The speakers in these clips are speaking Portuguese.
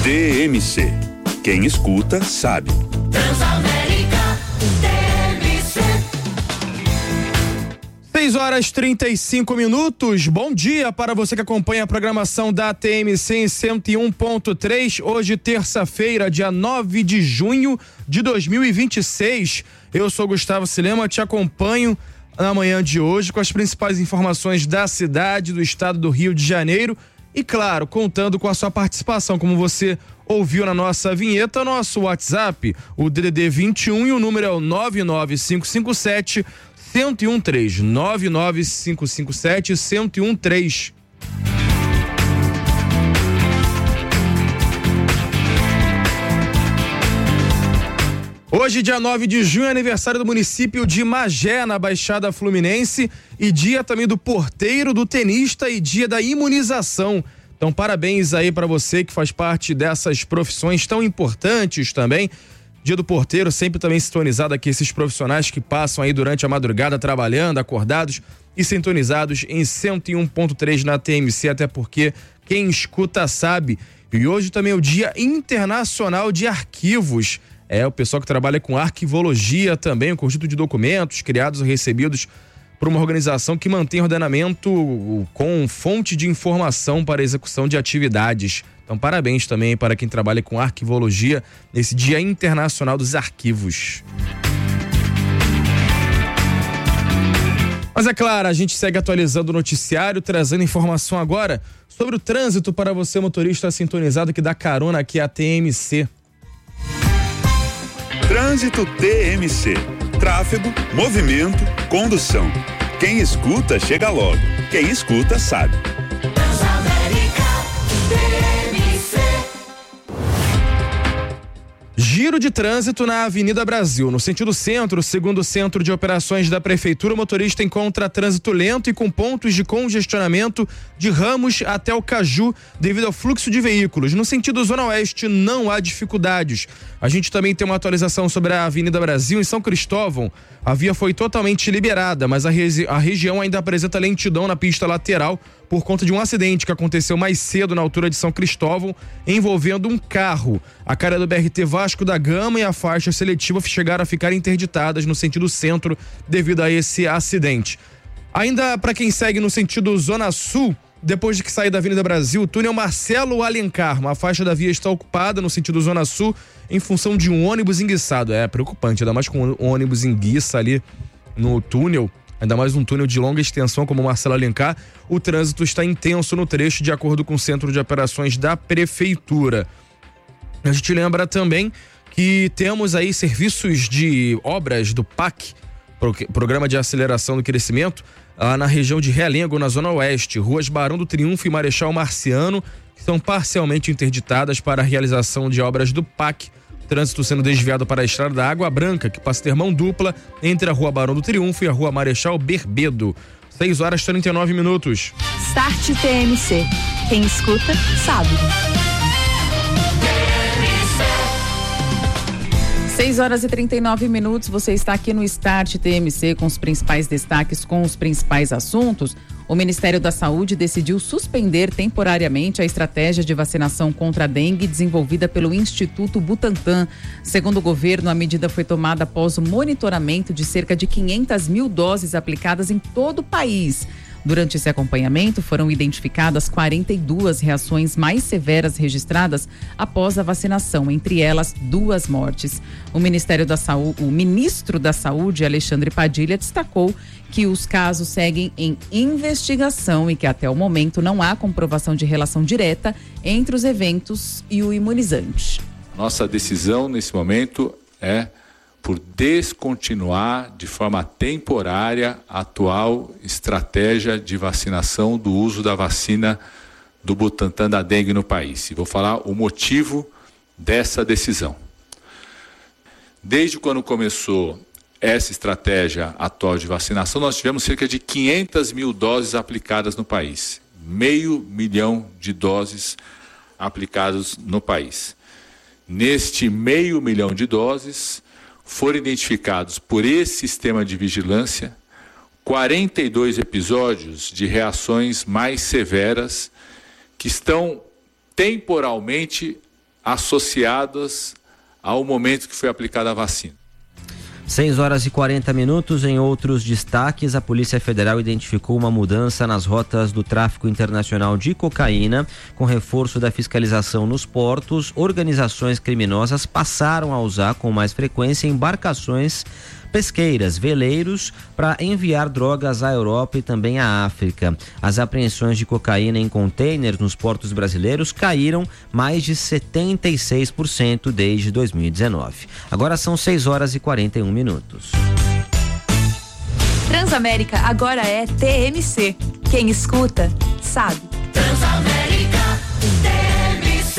TMC. Quem escuta, sabe. Transamérica TMC. 6h35. Bom dia para você que acompanha a programação da TMC em 101.3. Hoje, terça-feira, dia 9 de junho de 2026. Eu sou Gustavo Silema, te acompanho na manhã de hoje com as principais informações da cidade, do estado do Rio de Janeiro e, claro, contando com a sua participação, como você ouviu na nossa vinheta, nosso WhatsApp, o DDD 21 e o número é o 99557 1013, 99557 1013. Hoje, dia 9 de junho, é aniversário do município de Magé, na Baixada Fluminense, e dia também do porteiro, do tenista e dia da imunização. Então, parabéns aí para você que faz parte dessas profissões tão importantes também. Dia do porteiro, sempre também sintonizado aqui, esses profissionais que passam aí durante a madrugada trabalhando, acordados e sintonizados em 101.3 na TMC, até porque quem escuta sabe. E hoje também é o Dia Internacional de Arquivos. É o pessoal que trabalha com arquivologia também, o conjunto de documentos criados ou recebidos por uma organização que mantém ordenamento com fonte de informação para a execução de atividades. Então, parabéns também para quem trabalha com arquivologia nesse Dia Internacional dos Arquivos. Mas é claro, a gente segue atualizando o noticiário, trazendo informação agora sobre o trânsito para você, motorista sintonizado que dá carona aqui à TMC. Trânsito TMC. Tráfego, movimento, condução. Quem escuta, chega logo. Quem escuta, sabe. Transamérica TMC. Giro de trânsito na Avenida Brasil. No sentido centro, segundo o Centro de Operações da Prefeitura, o motorista encontra trânsito lento e com pontos de congestionamento de Ramos até o Caju devido ao fluxo de veículos. No sentido Zona Oeste, não há dificuldades. A gente também tem uma atualização sobre a Avenida Brasil. Em São Cristóvão, a via foi totalmente liberada, mas a região ainda apresenta lentidão na pista lateral por conta de um acidente que aconteceu mais cedo na altura de São Cristóvão, envolvendo um carro. A carga do BRT Vasco da Gama e a faixa seletiva chegaram a ficar interditadas no sentido centro devido a esse acidente. Ainda para quem segue no sentido Zona Sul, depois de que sair da Avenida Brasil, o túnel Marcelo Alencar, uma faixa da via está ocupada no sentido Zona Sul em função de um ônibus enguiçado. É preocupante, ainda mais com um ônibus enguiça ali no túnel, ainda mais um túnel de longa extensão como o Marcelo Alencar. O trânsito está intenso no trecho, de acordo com o Centro de Operações da Prefeitura. A gente lembra também que temos aí serviços de obras do PAC, Programa de Aceleração do Crescimento, lá na região de Realengo, na Zona Oeste, ruas Barão do Triunfo e Marechal Marciano, que são parcialmente interditadas para a realização de obras do PAC. Trânsito sendo desviado para a Estrada da Água Branca, que passa a ter mão dupla entre a Rua Barão do Triunfo e a Rua Marechal Berbedo. 6h39. Start TMC. Quem escuta, sabe. 6h39. Você está aqui no Start TMC com os principais destaques, com os principais assuntos. O Ministério da Saúde decidiu suspender temporariamente a estratégia de vacinação contra a dengue desenvolvida pelo Instituto Butantan. Segundo o governo, a medida foi tomada após o monitoramento de cerca de 500 mil doses aplicadas em todo o país. Durante esse acompanhamento, foram identificadas 42 reações mais severas registradas após a vacinação, entre elas 2 mortes. O ministro da Saúde, Alexandre Padilha, destacou que os casos seguem em investigação e que até o momento não há comprovação de relação direta entre os eventos e o imunizante. Nossa decisão nesse momento é por descontinuar de forma temporária a atual estratégia de vacinação do uso da vacina do Butantan da dengue no país. E vou falar o motivo dessa decisão. Desde quando começou essa estratégia atual de vacinação, nós tivemos cerca de 500 mil doses aplicadas no país. 500 mil de doses aplicadas no país. Neste 500 mil de doses, foram identificados por esse sistema de vigilância 42 episódios de reações mais severas que estão temporalmente associadas ao momento que foi aplicada a vacina. 6h40. Em outros destaques, a Polícia Federal identificou uma mudança nas rotas do tráfico internacional de cocaína. Com reforço da fiscalização nos portos, organizações criminosas passaram a usar com mais frequência embarcações pesqueiras, veleiros, para enviar drogas à Europa e também à África. As apreensões de cocaína em containers nos portos brasileiros caíram mais de 76% desde 2019. Agora são 6h41. Transamérica agora é TMC. Quem escuta, sabe. Transamérica TMC.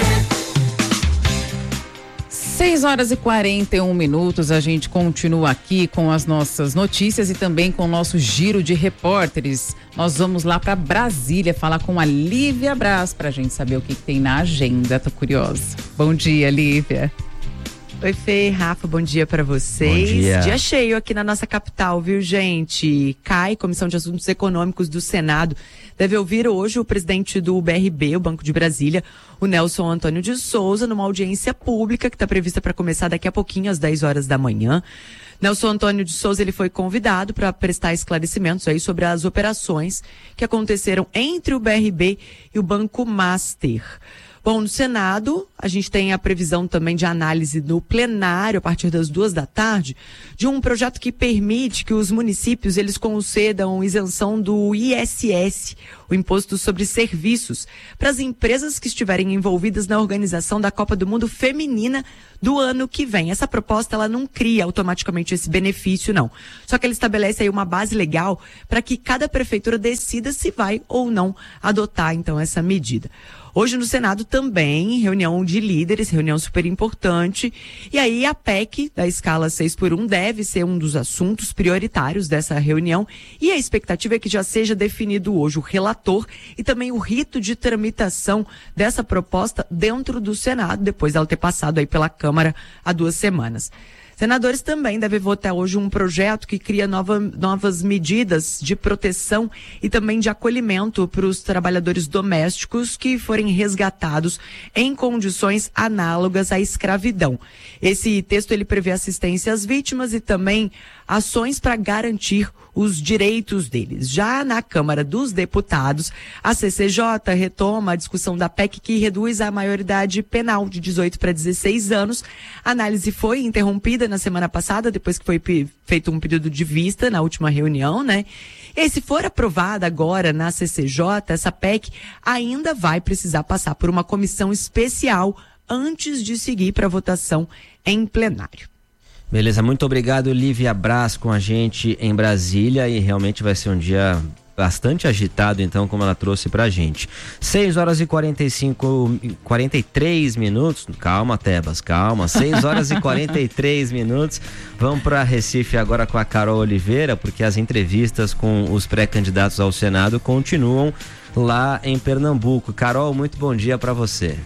6h41. A gente continua aqui com as nossas notícias e também com o nosso giro de repórteres. Nós vamos lá para Brasília falar com a Lívia Braz pra gente saber o que tem na agenda. Tô curiosa. Bom dia, Lívia. Oi, Fê, Rafa, bom dia pra vocês. Bom dia. Dia cheio aqui na nossa capital, viu, gente? Comissão de Assuntos Econômicos do Senado, deve ouvir hoje o presidente do BRB, o Banco de Brasília, o Nelson Antônio de Souza, numa audiência pública que está prevista para começar daqui a pouquinho, às 10h da manhã. Nelson Antônio de Souza, ele foi convidado para prestar esclarecimentos aí sobre as operações que aconteceram entre o BRB e o Banco Master. Bom, no Senado, a gente tem a previsão também de análise no plenário, a partir das 14h, de um projeto que permite que os municípios, eles concedam isenção do ISS, o Imposto sobre Serviços, para as empresas que estiverem envolvidas na organização da Copa do Mundo Feminina do ano que vem. Essa proposta, ela não cria automaticamente esse benefício, não. Só que ele estabelece aí uma base legal para que cada prefeitura decida se vai ou não adotar, então, essa medida. Hoje no Senado também, reunião de líderes, reunião super importante. E aí a PEC da escala 6x1 deve ser um dos assuntos prioritários dessa reunião. E a expectativa é que já seja definido hoje o relator e também o rito de tramitação dessa proposta dentro do Senado, depois dela ter passado aí pela Câmara há 2 semanas. Senadores também devem votar hoje um projeto que cria novas medidas de proteção e também de acolhimento para os trabalhadores domésticos que forem resgatados em condições análogas à escravidão. Esse texto, ele prevê assistência às vítimas e também ações para garantir os direitos deles. Já na Câmara dos Deputados, a CCJ retoma a discussão da PEC que reduz a maioridade penal de 18 para 16 anos. A análise foi interrompida na semana passada, depois que foi feito um pedido de vista na última reunião, né? E se for aprovada agora na CCJ, essa PEC ainda vai precisar passar por uma comissão especial antes de seguir para votação em plenário. Beleza, muito obrigado, Lívia Braz, com a gente em Brasília, e realmente vai ser um dia bastante agitado, então, como ela trouxe pra gente. 6h43. Calma, Tebas, calma. 6h43. Vamos para Recife agora com a Carol Oliveira, porque as entrevistas com os pré-candidatos ao Senado continuam lá em Pernambuco. Carol, muito bom dia para você.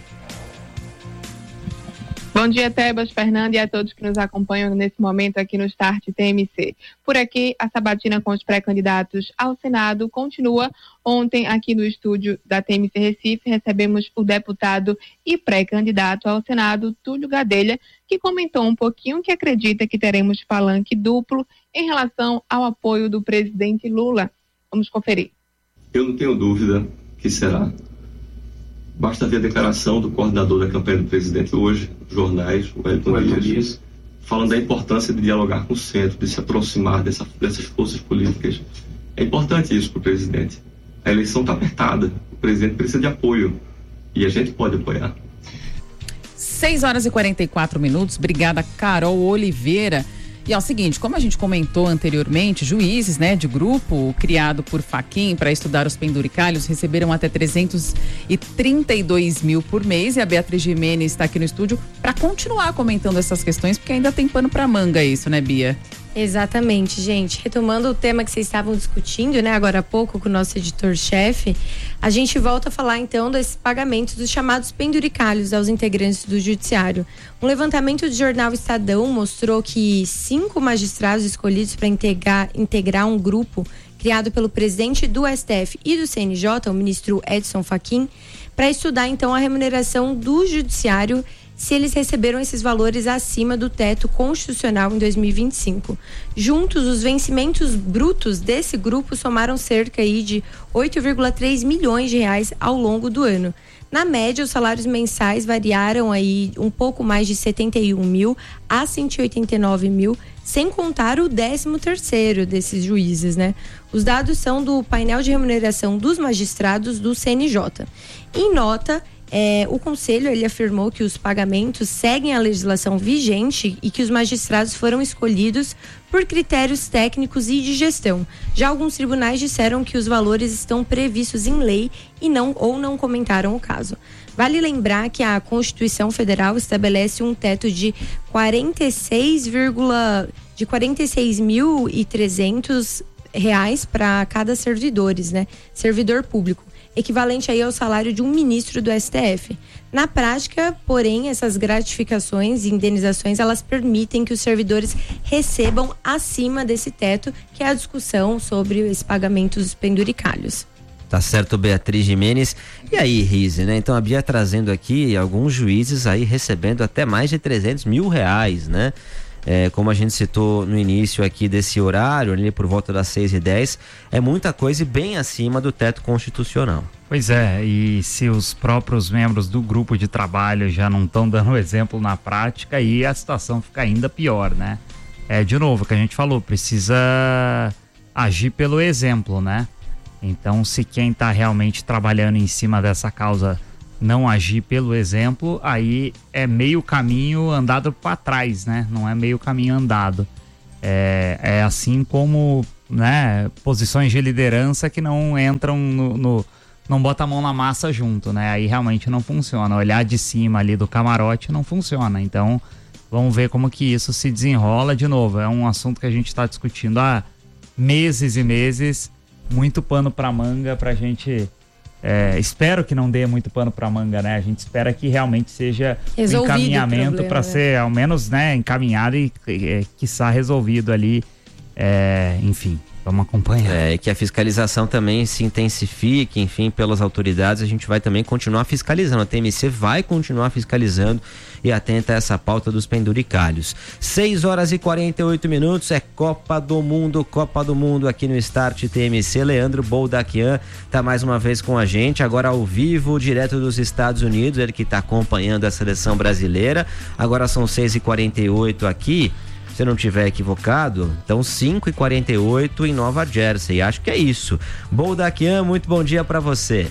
Bom dia, Tebas, Fernando, e a todos que nos acompanham nesse momento aqui no Start TMC. Por aqui, a sabatina com os pré-candidatos ao Senado continua. Ontem, aqui no estúdio da TMC Recife, recebemos o deputado e pré-candidato ao Senado, Túlio Gadelha, que comentou um pouquinho que acredita que teremos palanque duplo em relação ao apoio do presidente Lula. Vamos conferir. Eu não tenho dúvida que será. Basta ver a declaração do coordenador da campanha do presidente hoje, jornais, o Wellington Dias, falando da importância de dialogar com o centro, de se aproximar dessas forças políticas. É importante isso para o presidente. A eleição está apertada, o presidente precisa de apoio e a gente pode apoiar. 6h44. Obrigada, Carol Oliveira. E é o seguinte, como a gente comentou anteriormente, juízes, né, de grupo criado por Fachin para estudar os penduricalhos receberam até 332 mil por mês, e a Beatriz Gimenez está aqui no estúdio para continuar comentando essas questões, porque ainda tem pano para manga isso, né, Bia? Exatamente, gente. Retomando o tema que vocês estavam discutindo, né, agora há pouco com o nosso editor-chefe, a gente volta a falar então desses pagamentos dos chamados penduricalhos aos integrantes do Judiciário. Um levantamento do jornal Estadão mostrou que 5 magistrados escolhidos para integrar um grupo criado pelo presidente do STF e do CNJ, o ministro Edson Fachin, para estudar então a remuneração do Judiciário, se eles receberam esses valores acima do teto constitucional em 2025. Juntos, os vencimentos brutos desse grupo somaram cerca aí de 8,3 milhões de reais ao longo do ano. Na média, os salários mensais variaram aí um pouco mais de 71 mil a 189 mil, sem contar o 13º desses juízes, né? Os dados são do painel de remuneração dos magistrados do CNJ. Em nota, o Conselho ele afirmou que os pagamentos seguem a legislação vigente e que os magistrados foram escolhidos por critérios técnicos e de gestão. Já alguns tribunais disseram que os valores estão previstos em lei e não comentaram o caso. Vale lembrar que a Constituição Federal estabelece um teto de 46.300 reais para cada servidor público, equivalente aí ao salário de um ministro do STF. Na prática, porém, essas gratificações e indenizações, elas permitem que os servidores recebam acima desse teto, que é a discussão sobre esses pagamentos penduricalhos. Tá certo, Beatriz Jimenez. E aí, Rise, né? Então a Bia trazendo aqui alguns juízes aí recebendo até mais de 300 mil reais, né? Como a gente citou no início aqui desse horário, ali por volta das 6h10, é muita coisa e bem acima do teto constitucional. Pois é, e se os próprios membros do grupo de trabalho já não estão dando exemplo na prática, aí a situação fica ainda pior, né? De novo, o que a gente falou, precisa agir pelo exemplo, né? Então, se quem está realmente trabalhando em cima dessa causa não agir pelo exemplo, aí é meio caminho andado para trás, né? Não é meio caminho andado. É assim como, né, posições de liderança que não entram não bota a mão na massa junto, né? Aí realmente não funciona. Olhar de cima ali do camarote não funciona. Então, vamos ver como que isso se desenrola. De novo, é um assunto que a gente está discutindo há meses e meses. Muito pano pra manga pra gente... espero que não dê muito pano pra manga, né? A gente espera que realmente seja um encaminhamento para ser, ao menos, né, encaminhado e quiçá resolvido ali. Enfim, vamos acompanhar. E que a fiscalização também se intensifique, enfim, pelas autoridades. A gente vai também continuar fiscalizando. A TMC vai continuar fiscalizando e atenta a essa pauta dos penduricalhos. 6h48, é Copa do Mundo aqui no Start TMC. Leandro Boldaquian tá mais uma vez com a gente, agora ao vivo, direto dos Estados Unidos, ele que tá acompanhando a seleção brasileira. Agora são 6h48 aqui. Se eu não estiver equivocado, então 5h48 em Nova Jersey, acho que é isso. Boldaquian, muito bom dia para você.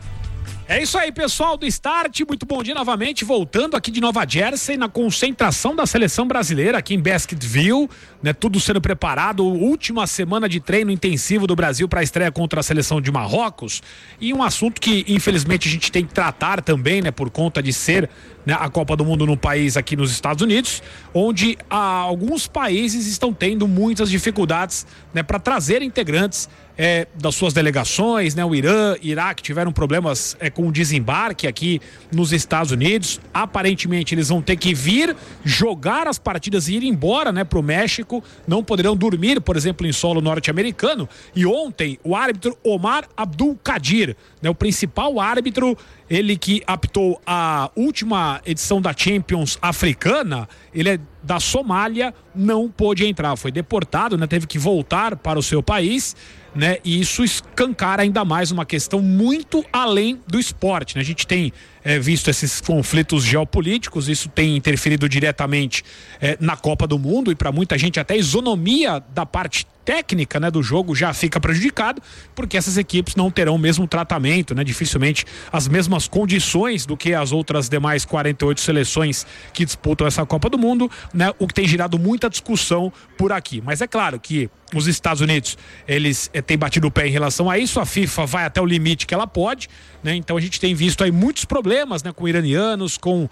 É isso aí, pessoal do Start, muito bom dia novamente, voltando aqui de Nova Jersey, na concentração da seleção brasileira aqui em Basketville, né? Tudo sendo preparado, última semana de treino intensivo do Brasil para a estreia contra a seleção de Marrocos, e um assunto que infelizmente a gente tem que tratar também, né? Por conta de ser, né, a Copa do Mundo num país aqui nos Estados Unidos, onde alguns países estão tendo muitas dificuldades, né, para trazer integrantes das suas delegações, né? O Irã, Iraque tiveram problemas com o desembarque aqui nos Estados Unidos. Aparentemente eles vão ter que vir jogar as partidas e ir embora, né, pro México. Não poderão dormir, por exemplo, em solo norte-americano. E ontem o árbitro Omar Abdul Qadir, né, o principal árbitro, ele que apitou a última edição da Champions africana, ele é da Somália, não pôde entrar, foi deportado, né, teve que voltar para o seu país, né, e isso escancara ainda mais uma questão muito além do esporte, né? A gente tem visto esses conflitos geopolíticos, isso tem interferido diretamente na Copa do Mundo, e para muita gente até a isonomia da parte técnica, né, do jogo já fica prejudicado, porque essas equipes não terão o mesmo tratamento, né, dificilmente as mesmas condições do que as outras demais 48 seleções que disputam essa Copa do Mundo, né, o que tem gerado muita discussão por aqui. Mas é claro que os Estados Unidos, eles têm batido o pé em relação a isso, a FIFA vai até o limite que ela pode, né? Então a gente tem visto aí muitos problemas, né, com iranianos, com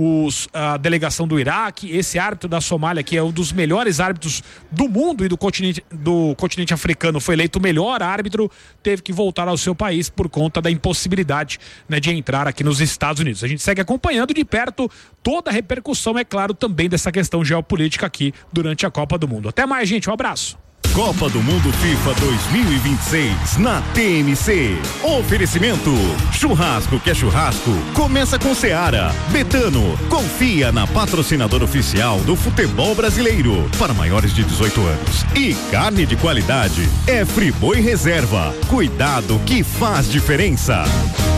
a delegação do Iraque, esse árbitro da Somália, que é um dos melhores árbitros do mundo e do continente africano, foi eleito o melhor árbitro, teve que voltar ao seu país por conta da impossibilidade, né, de entrar aqui nos Estados Unidos. A gente segue acompanhando de perto toda a repercussão, é claro, também dessa questão geopolítica aqui durante a Copa do Mundo. Até mais, gente, um abraço. Copa do Mundo FIFA 2026 na TMC. Oferecimento: churrasco que é churrasco, começa com Seara. Betano, confia na patrocinadora oficial do futebol brasileiro para maiores de 18 anos. E carne de qualidade é Friboi Reserva. Cuidado que faz diferença.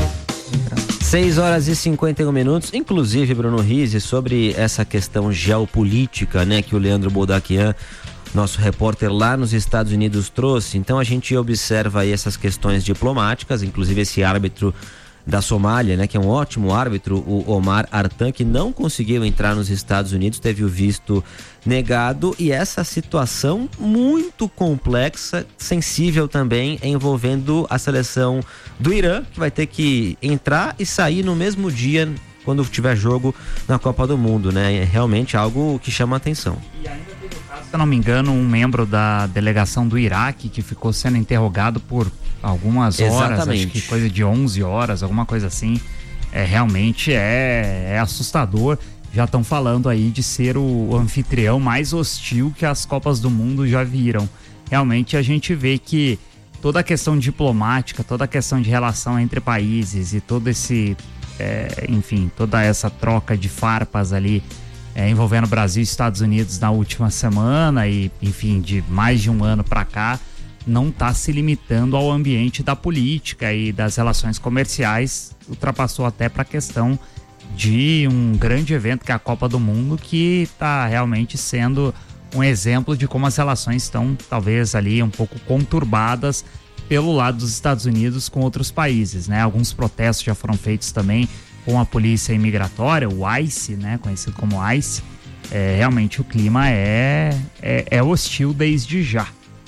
6h51. Inclusive, Bruno Rizzi, sobre essa questão geopolítica, né, que o Leandro Boldaquian, nosso repórter lá nos Estados Unidos, trouxe. Então a gente observa aí essas questões diplomáticas, inclusive esse árbitro da Somália, né, que é um ótimo árbitro, o Omar Artan, que não conseguiu entrar nos Estados Unidos, teve o visto negado, e essa situação muito complexa, sensível também, envolvendo a seleção do Irã, que vai ter que entrar e sair no mesmo dia quando tiver jogo na Copa do Mundo, né? É realmente algo que chama a atenção. E ainda teve o caso, se eu não me engano, um membro da delegação do Iraque que ficou sendo interrogado por algumas horas, exatamente, acho que coisa de 11 horas, alguma coisa assim. Realmente é assustador. Já estão falando aí de ser o anfitrião mais hostil que as Copas do Mundo já viram. Realmente a gente vê que toda a questão diplomática, toda a questão de relação entre países e todo esse, enfim, toda essa troca de farpas ali envolvendo Brasil e Estados Unidos na última semana e, enfim, de mais de um ano para cá, não está se limitando ao ambiente da política e das relações comerciais, ultrapassou até para a questão de um grande evento que é a Copa do Mundo, que está realmente sendo um exemplo de como as relações estão talvez ali um pouco conturbadas pelo lado dos Estados Unidos com outros países, né? Alguns protestos já foram feitos também com a polícia imigratória, o ICE, né? Conhecido como ICE. Realmente o clima é hostil desde já.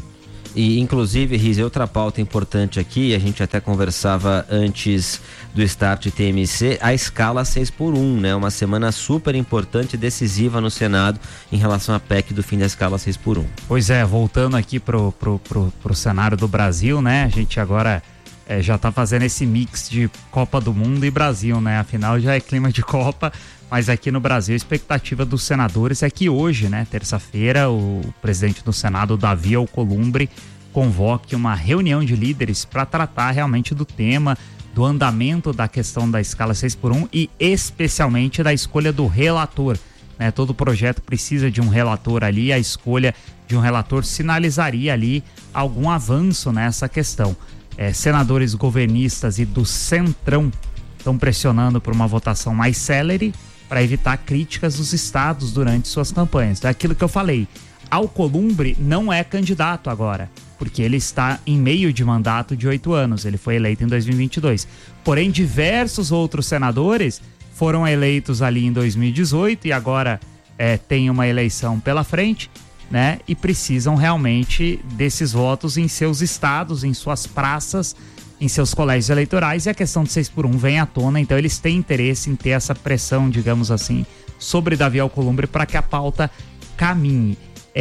E inclusive, Riz, outra pauta importante aqui, a gente até conversava antes do Start TMC, a escala 6x1, né? Uma semana super importante e decisiva no Senado em relação à PEC do fim da escala 6x1. Pois é, voltando aqui pro cenário do Brasil, né? A gente agora já tá fazendo esse mix de Copa do Mundo e Brasil, né? Afinal já é clima de Copa, mas aqui no Brasil a expectativa dos senadores é que hoje, né, terça-feira, o presidente do Senado, Davi Alcolumbre, convoque uma reunião de líderes para tratar realmente do tema, do andamento da questão da escala 6x1 e especialmente da escolha do relator, né? Todo projeto precisa de um relator ali, a escolha de um relator sinalizaria ali algum avanço nessa questão. Senadores governistas e do Centrão estão pressionando por uma votação mais célere para evitar críticas dos estados durante suas campanhas. É aquilo que eu falei, Alcolumbre não é candidato agora, porque ele está em meio de mandato de 8 anos, ele foi eleito em 2022. Porém, diversos outros senadores foram eleitos ali em 2018 e agora tem uma eleição pela frente, né? E precisam realmente desses votos em seus estados, em suas praças, em seus colégios eleitorais, e a questão de 6x1 vem à tona, então eles têm interesse em ter essa pressão, digamos assim, sobre Davi Alcolumbre para que a pauta caminhe.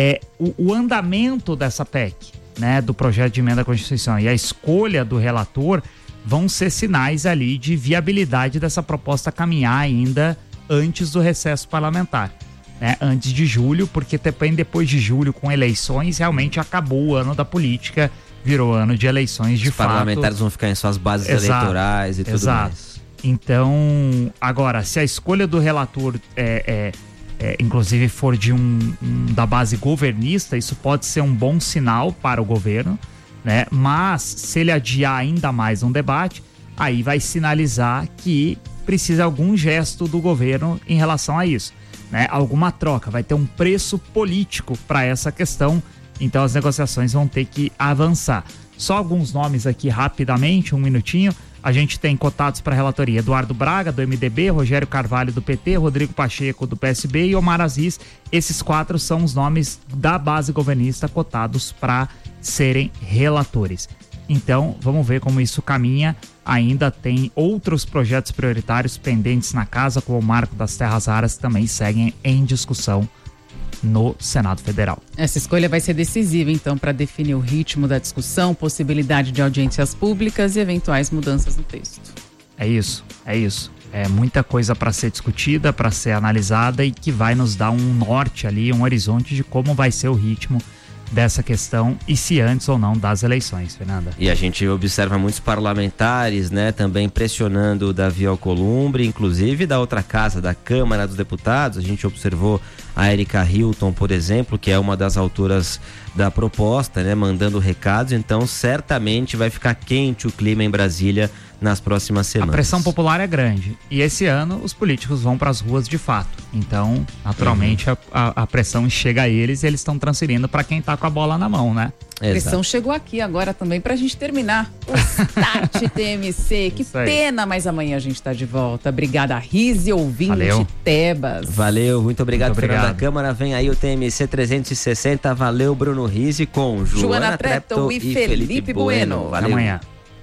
O andamento dessa PEC, né, do projeto de emenda à Constituição e a escolha do relator vão ser sinais ali de viabilidade dessa proposta caminhar ainda antes do recesso parlamentar, né, antes de julho, porque também depois de julho, com eleições, realmente acabou o ano da política, virou ano de eleições de fato. Os parlamentares vão ficar em suas bases eleitorais e tudo mais. Então, agora, se a escolha do relator inclusive for de da base governista, isso pode ser um bom sinal para o governo, né? Mas se ele adiar ainda mais um debate, aí vai sinalizar que precisa algum gesto do governo em relação a isso, né? Alguma troca, vai ter um preço político para essa questão. Então as negociações vão ter que avançar. Só alguns nomes aqui rapidamente, um minutinho. A gente tem cotados para a relatoria: Eduardo Braga, do MDB, Rogério Carvalho, do PT, Rodrigo Pacheco, do PSB e Omar Aziz. Esses 4 são os nomes da base governista cotados para serem relatores. Então, vamos ver como isso caminha. Ainda tem outros projetos prioritários pendentes na casa, como o Marco das Terras Raras, que também seguem em discussão no Senado Federal. Essa escolha vai ser decisiva, então, para definir o ritmo da discussão, possibilidade de audiências públicas e eventuais mudanças no texto. É isso. É muita coisa para ser discutida, para ser analisada e que vai nos dar um norte ali, um horizonte de como vai ser o ritmo dessa questão e se antes ou não das eleições, Fernanda. E a gente observa muitos parlamentares, né, também pressionando o Davi Alcolumbre, inclusive da outra casa, da Câmara dos Deputados. A gente observou a Erika Hilton, por exemplo, que é uma das autoras da proposta, né, mandando recados. Então, certamente vai ficar quente o clima em Brasília nas próximas semanas. A pressão popular é grande e esse ano os políticos vão para as ruas de fato. Então, naturalmente, a pressão chega a eles e eles estão transferindo para quem está com a bola na mão, né? A pressão chegou aqui agora também pra gente terminar o Start TMC. Que pena, mas amanhã a gente tá de volta. Obrigada, Rise, ouvinte Tebas. Valeu, muito obrigado, Fernanda Câmara. Vem aí o TMC 360. Valeu, Bruno Rise com Joana Trepton e Felipe Bueno. Valeu. Amanhã.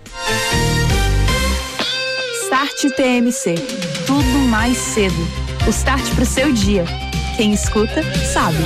Start TMC. Tudo mais cedo. O start pro seu dia. Quem escuta, sabe.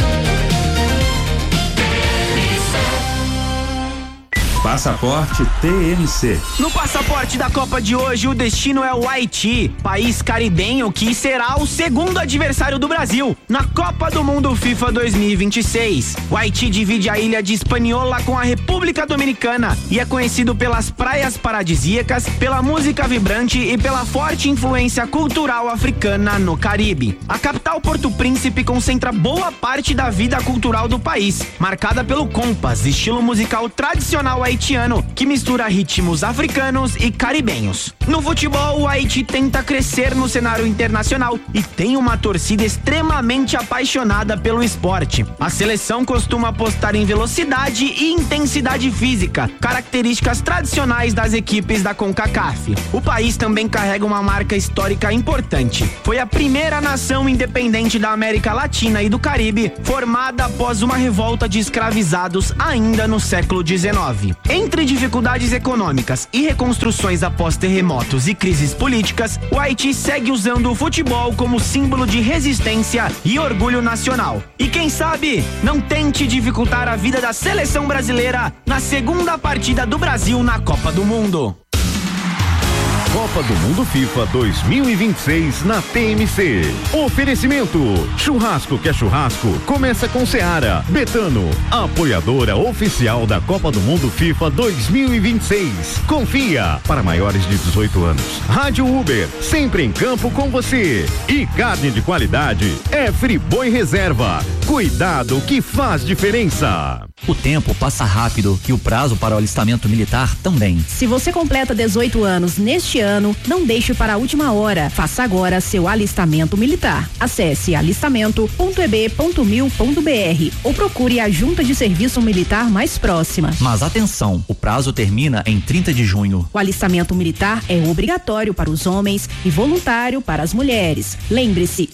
Passaporte TMC. No passaporte da Copa de hoje, o destino é o Haiti, país caribenho que será o segundo adversário do Brasil na Copa do Mundo FIFA 2026. O Haiti divide a ilha de Hispaniola com a República Dominicana e é conhecido pelas praias paradisíacas, pela música vibrante e pela forte influência cultural africana no Caribe. A capital Porto Príncipe concentra boa parte da vida cultural do país, marcada pelo compas, estilo musical tradicional haitiano, que mistura ritmos africanos e caribenhos. No futebol, o Haiti tenta crescer no cenário internacional e tem uma torcida extremamente apaixonada pelo esporte. A seleção costuma apostar em velocidade e intensidade física, características tradicionais das equipes da CONCACAF. O país também carrega uma marca histórica importante. Foi a primeira nação independente da América Latina e do Caribe, formada após uma revolta de escravizados ainda no século XIX. Entre dificuldades econômicas e reconstruções após terremotos e crises políticas, o Haiti segue usando o futebol como símbolo de resistência e orgulho nacional. E quem sabe, não tente dificultar a vida da seleção brasileira na segunda partida do Brasil na Copa do Mundo. Copa do Mundo FIFA 2026 na TMC. Oferecimento: churrasco que é churrasco, começa com Seara. Betano, apoiadora oficial da Copa do Mundo FIFA 2026. Confia, para maiores de 18 anos. Rádio Uber, sempre em campo com você. E carne de qualidade é Friboi Reserva. Cuidado que faz diferença. O tempo passa rápido e o prazo para o alistamento militar também. Se você completa 18 anos neste ano, não deixe para a última hora. Faça agora seu alistamento militar. Acesse alistamento.eb.mil.br ou procure a junta de serviço militar mais próxima. Mas atenção, o prazo termina em 30 de junho. O alistamento militar é obrigatório para os homens e voluntário para as mulheres. Lembre-se,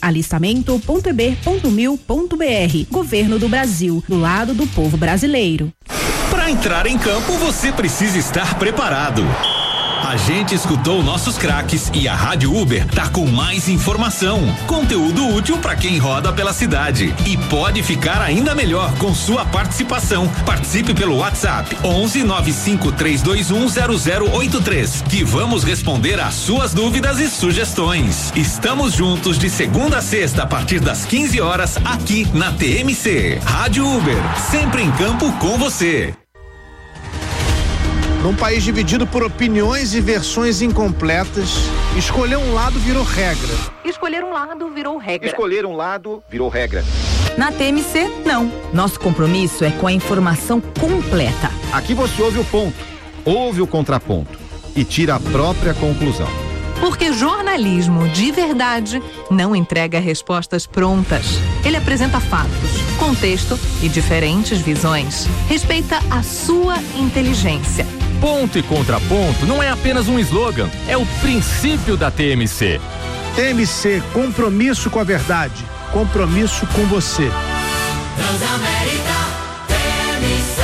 alistamento.eb.mil.br. Governo do Brasil, do lado do povo brasileiro. Para entrar em campo, você precisa estar preparado. A gente escutou nossos craques e a Rádio Uber tá com mais informação, conteúdo útil para quem roda pela cidade e pode ficar ainda melhor com sua participação. Participe pelo WhatsApp 11 95321 0083 que vamos responder às suas dúvidas e sugestões. Estamos juntos de segunda a sexta a partir das 15 horas aqui na TMC. Rádio Uber, sempre em campo com você. Num país dividido por opiniões e versões incompletas, escolher um lado virou regra. Escolher um lado virou regra. Escolher um lado virou regra. Na TMC, não. Nosso compromisso é com a informação completa. Aqui você ouve o ponto, ouve o contraponto e tira a própria conclusão. Porque jornalismo de verdade não entrega respostas prontas. Ele apresenta fatos, contexto e diferentes visões. Respeita a sua inteligência. Ponto e contraponto não é apenas um slogan, é o princípio da TMC. TMC, compromisso com a verdade, compromisso com você. Transamérica, TMC.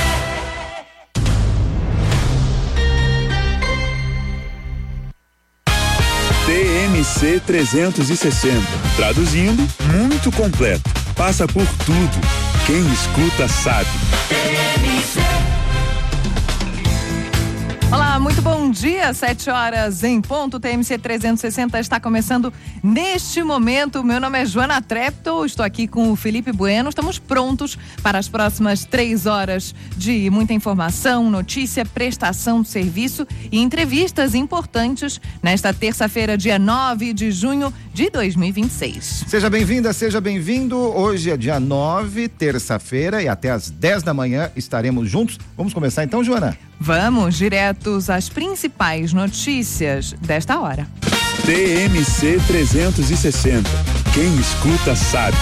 TMC 360. Traduzindo, muito completo. Passa por tudo. Quem escuta sabe. TMC. Olá, muito bom dia, 7 horas em ponto, TMC 360 está começando neste momento. Meu nome é Joana Trepto, estou aqui com o Felipe Bueno, estamos prontos para as próximas 3 horas de muita informação, notícia, prestação de serviço e entrevistas importantes nesta terça-feira, dia 9 de junho de 2026. Seja bem-vinda, seja bem-vindo. Hoje é dia 9, terça-feira, e até às 10 da manhã estaremos juntos. Vamos começar então, Joana? Vamos diretos às principais notícias desta hora. TMC 360. Quem escuta sabe.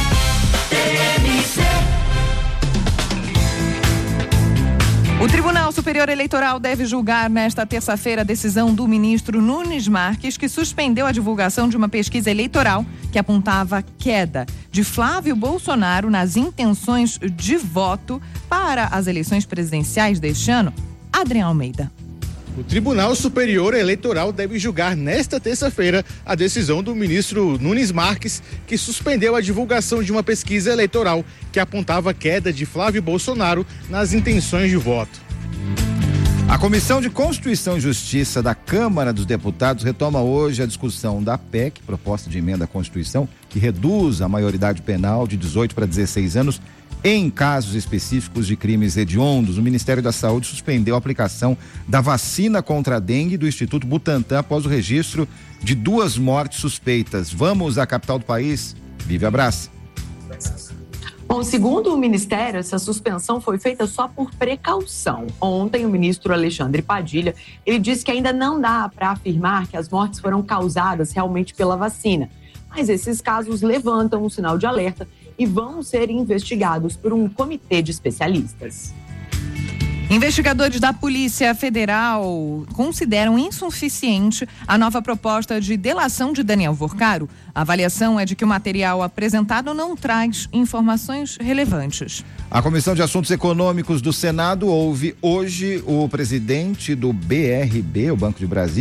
O Tribunal Superior Eleitoral deve julgar nesta terça-feira a decisão do ministro Nunes Marques, que suspendeu a divulgação de uma pesquisa eleitoral que apontava queda de Flávio Bolsonaro nas intenções de voto para as eleições presidenciais deste ano. Adriano Almeida. O Tribunal Superior Eleitoral deve julgar nesta terça-feira a decisão do ministro Nunes Marques, que suspendeu a divulgação de uma pesquisa eleitoral que apontava queda de Flávio Bolsonaro nas intenções de voto. A Comissão de Constituição e Justiça da Câmara dos Deputados retoma hoje a discussão da PEC, proposta de emenda à Constituição, que reduz a maioridade penal de 18 para 16 anos em casos específicos de crimes hediondos. O Ministério da Saúde suspendeu a aplicação da vacina contra a dengue do Instituto Butantan após o registro de 2 mortes suspeitas. Vamos à capital do país. Vive Abraço. Bom, segundo o Ministério, essa suspensão foi feita só por precaução. Ontem, o ministro Alexandre Padilha, ele disse que ainda não dá para afirmar que as mortes foram causadas realmente pela vacina. Mas esses casos levantam um sinal de alerta e vão ser investigados por um comitê de especialistas. Investigadores da Polícia Federal consideram insuficiente a nova proposta de delação de Daniel Vorcaro. A avaliação é de que o material apresentado não traz informações relevantes. A Comissão de Assuntos Econômicos do Senado ouve hoje o presidente do BRB, o Banco de Brasília,